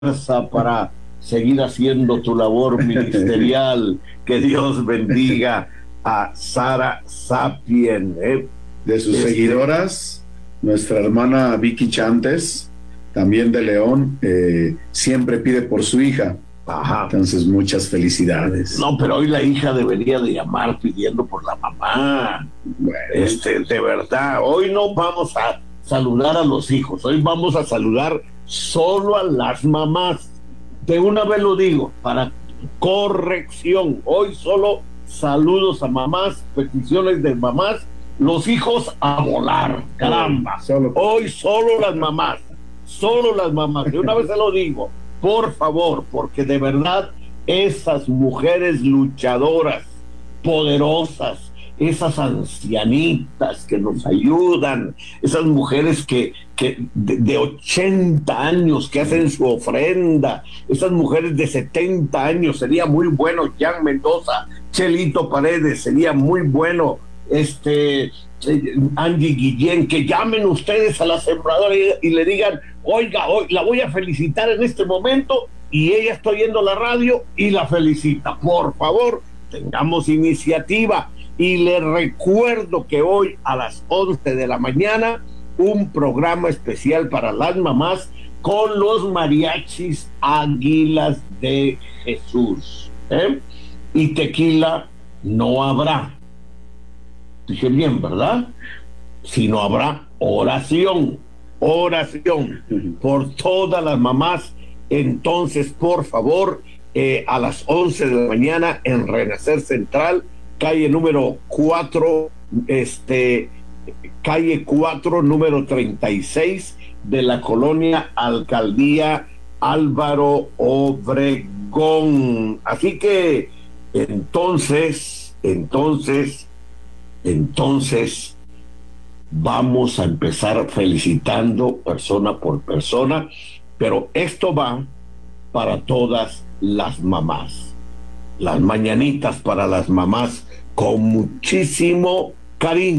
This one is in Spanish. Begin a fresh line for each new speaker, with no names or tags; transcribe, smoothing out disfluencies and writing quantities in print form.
fuerza para seguir haciendo tu labor ministerial. Que Dios bendiga a Sara Sapien.
De sus seguidoras, nuestra hermana Vicky Chantes, también de León, siempre pide por su hija.
Ajá.
Entonces, muchas felicidades.
No, pero hoy la hija debería de llamar pidiendo por la mamá.
Bueno.
De verdad, hoy no vamos a saludar a los hijos, hoy vamos a saludar solo a las mamás. De una vez lo digo, para corrección, hoy solo saludos a mamás, peticiones de mamás, los hijos a volar, caramba. Hoy solo las mamás, de una vez se lo digo, por favor, porque de verdad esas mujeres luchadoras, poderosas, esas ancianitas que nos ayudan, esas mujeres que de 80 años que hacen su ofrenda, esas mujeres de 70 años, sería muy bueno Jan Mendoza, Chelito Paredes, sería muy bueno Angie Guillén, que llamen ustedes a la sembradora y le digan, oiga, hoy la voy a felicitar en este momento, y ella está oyendo la radio y la felicita. Por favor, tengamos iniciativa. Y le recuerdo que hoy a las 11 de la mañana un programa especial para las mamás con los mariachis Águilas de Jesús. Y tequila no habrá. Dije bien, ¿verdad? Si no habrá oración por todas las mamás. Entonces, por favor, a las 11 de la mañana en Renacer Central, calle número 4, calle 4, número 36 de la colonia Alcaldía Álvaro Obregón. Así que entonces vamos a empezar felicitando persona por persona, pero esto va para todas las mamás. Las mañanitas para las mamás con muchísimo cariño.